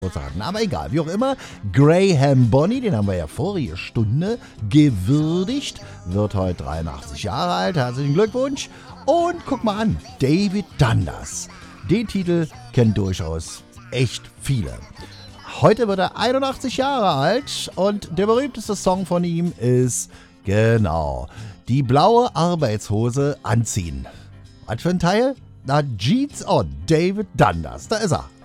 hatten. Aber egal, wie auch immer, Graham Bonny, den haben wir ja vorige Stunde gewürdigt, wird heute 83 Jahre alt. Herzlichen Glückwunsch. Und guck mal an, David Dundas. Den Titel kennen durchaus echt viele. Heute wird er 81 Jahre alt und der berühmteste Song von ihm ist, genau, die blaue Arbeitshose anziehen. Was für ein Teil? Na, Jeans on, David Dundas, da ist er.